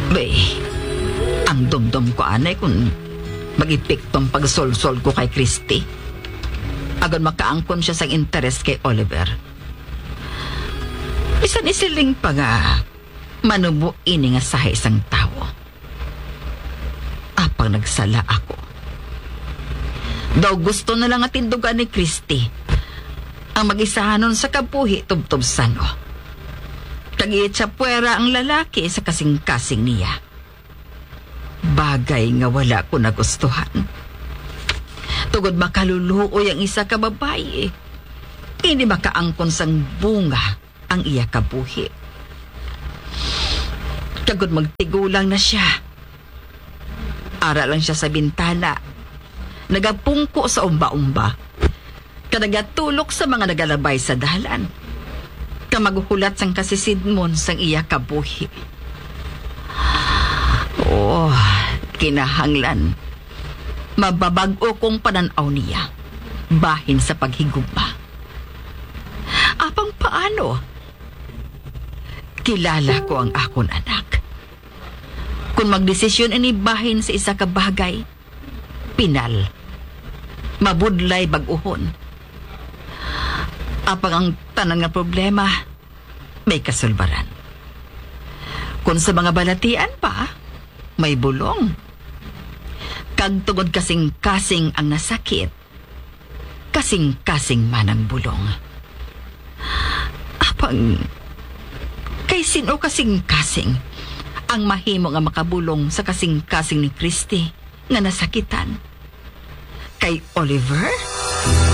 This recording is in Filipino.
Bay, ang dumdum ko anay kung mag-ipiktong pagsolsol ko kay Christy. Agon makaangkon siya sang interes kay Oliver. Bisan isiling pa nga manubo ini nga sahay isang tao. Apang nagsala ako. Daw gusto na lang atindugan ni Christy ang mag-isahanon sa kabuhi tubtob sano. Kagiit sa puwera ang lalaki sa kasing-kasing niya. Bagay nga wala ko nagustuhan. Tugod makaluluoy ang isa ka babae. Hindi makaangkon sang bunga ang iya kabuhi. Tugod magtigulang na siya. Ara lang siya sa bintana. Nagapungko sa umba-umba. Kanagatulok sa mga nagalabay sa dalan. Kamaguhulat sang kasisidmon sang iya kabuhi. Oh, kinahanglan. Mababag-o kong pananaw niya. Bahin sa paghigugma. Apang paano? Kilala ko ang akon anak. Kung magdesisyon ini bahin sa isa ka bagay, pinal. Mabudlay bag-uhon. Apang ang tanan nga problema, may kasulbaran. Kung sa mga balatian pa, may bulong. Kag tungod kasing-kasing ang nasakit, kasing-kasing man ang bulong. Apang, kay sino kasing-kasing ang mahimo nga makabulong sa kasing-kasing ni Christy nga nasakitan? Kay Oliver?